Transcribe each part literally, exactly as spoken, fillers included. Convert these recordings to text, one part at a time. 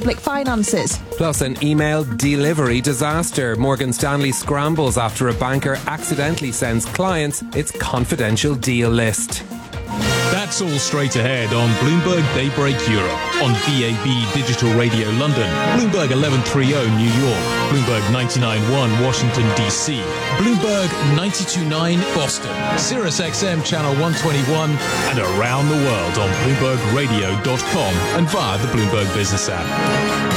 public finances. Plus an email delivery disaster. Morgan Stanley scrambles after a banker accidentally sends clients its confidential deal list. That's all straight ahead on Bloomberg Daybreak Europe, on B A B Digital Radio London, Bloomberg eleven thirty New York, Bloomberg ninety-nine point one Washington D C, Bloomberg ninety-two point nine Boston, Sirius X M Channel one twenty-one, and around the world on Bloomberg Radio dot com and via the Bloomberg Business app.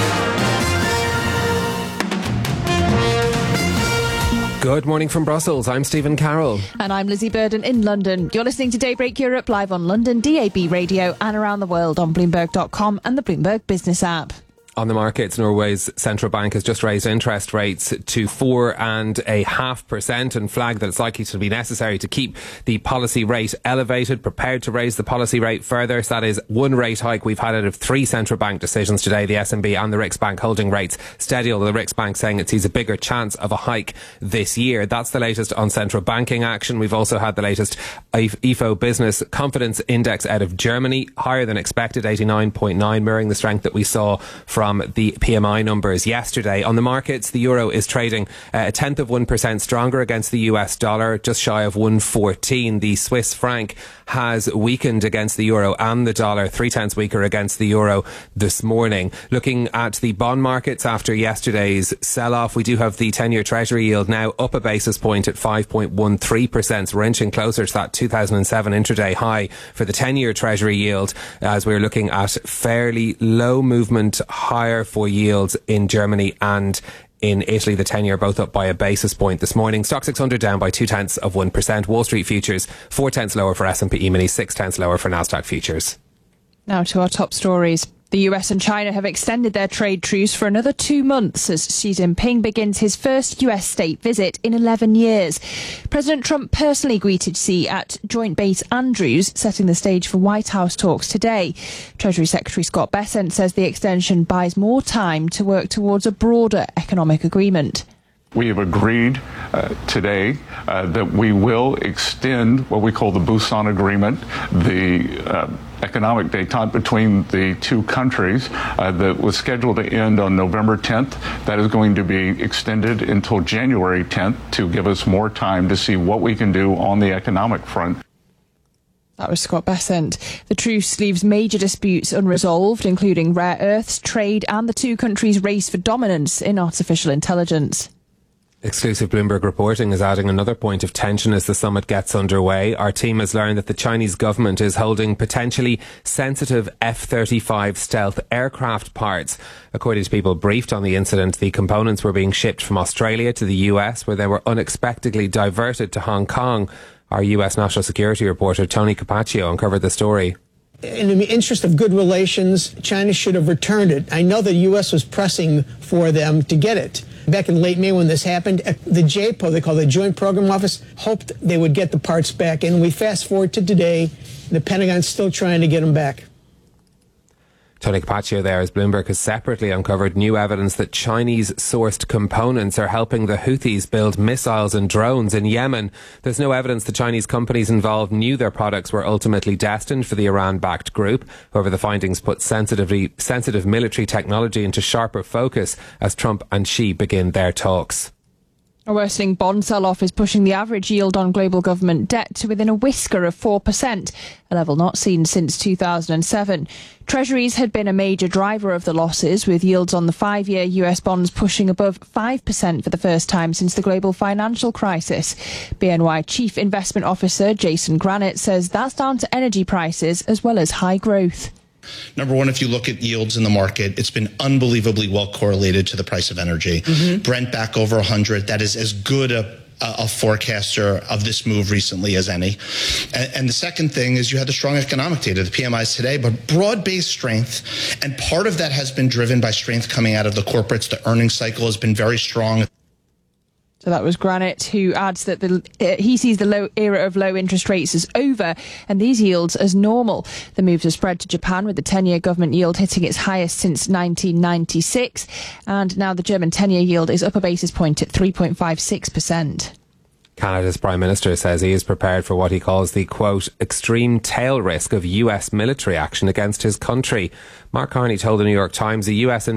Good morning from Brussels. I'm Stephen Carroll. And I'm Lizzie Burden in London. You're listening to Daybreak Europe live on London D A B Radio and around the world on Bloomberg dot com and the Bloomberg Business app. On the markets, Norway's central bank has just raised interest rates to four and a half percent and flagged that it's likely to be necessary to keep the policy rate elevated, prepared to raise the policy rate further. So that is one rate hike we've had out of three central bank decisions today, the S N B and the Riksbank holding rates steady, although the Riksbank saying it sees a bigger chance of a hike this year. That's the latest on central banking action. We've also had the latest I F O Business Confidence Index out of Germany, higher than expected, eighty-nine point nine, mirroring the strength that we saw from From the P M I numbers yesterday. On the markets, the euro is trading uh, a tenth of one percent stronger against the U S dollar, just shy of one fourteen. The Swiss franc has weakened against the euro and the dollar, three tenths weaker against the euro this morning. Looking at the bond markets after yesterday's sell-off, we do have the ten-year Treasury yield now up a basis point at five point one three percent. So we're inching closer to that two thousand seven intraday high for the ten-year Treasury yield, as we're looking at fairly low movement higher for yields in Germany and in Italy. The ten-year both up by a basis point this morning. Stock six hundred down by two tenths of one percent. Wall Street futures four tenths lower for S and P E-mini, six tenths lower for Nasdaq futures. Now to our top stories. The U S and China have extended their trade truce for another two months as Xi Jinping begins his first U S state visit in eleven years. President Trump personally greeted Xi at Joint Base Andrews, setting the stage for White House talks today. Treasury Secretary Scott Bessent says the extension buys more time to work towards a broader economic agreement. We have agreed uh, today uh, that we will extend what we call the Busan Agreement, the uh, economic détente between the two countries uh, that was scheduled to end on November tenth. That is going to be extended until January tenth to give us more time to see what we can do on the economic front. That was Scott Bessent. The truce leaves major disputes unresolved, including rare earths, trade, and the two countries' race for dominance in artificial intelligence. Exclusive Bloomberg reporting is adding another point of tension as the summit gets underway. Our team has learned that the Chinese government is holding potentially sensitive F thirty-five stealth aircraft parts. According to people briefed on the incident, the components were being shipped from Australia to the U S, where they were unexpectedly diverted to Hong Kong. Our U S national security reporter Tony Capaccio uncovered the story. In the interest of good relations, China should have returned it. I know the U S was pressing for them to get it. Back in late May when this happened, the J P O, they call the Joint Program Office, hoped they would get the parts back. And we fast forward to today, and the Pentagon's still trying to get them back. Tony Capaccio there, as Bloomberg has separately uncovered new evidence that Chinese-sourced components are helping the Houthis build missiles and drones in Yemen. There's no evidence the Chinese companies involved knew their products were ultimately destined for the Iran-backed group. However, the findings put sensitively, sensitive military technology into sharper focus as Trump and Xi begin their talks. A worsening bond sell-off is pushing the average yield on global government debt to within a whisker of four percent, a level not seen since two thousand seven. Treasuries had been a major driver of the losses, with yields on the five-year U S bonds pushing above five percent for the first time since the global financial crisis. B N Y Chief Investment Officer Jason Granite says that's down to energy prices as well as high growth. Number one, if you look at yields in the market, it's been unbelievably well correlated to the price of energy. Mm-hmm. Brent back over one hundred. That is as good a, a forecaster of this move recently as any. And, and the second thing is you had the strong economic data, the P M Is today, but broad-based strength. And part of that has been driven by strength coming out of the corporates. The earnings cycle has been very strong. So that was Granite, who adds that the, uh, he sees the low era of low interest rates as over and these yields as normal. The moves are spread to Japan, with the ten-year government yield hitting its highest since nineteen ninety-six. And now the German ten-year yield is up a basis point at three point five six percent. Canada's Prime Minister says he is prepared for what he calls the, quote, extreme tail risk of U S military action against his country. Mark Carney told the New York Times the U S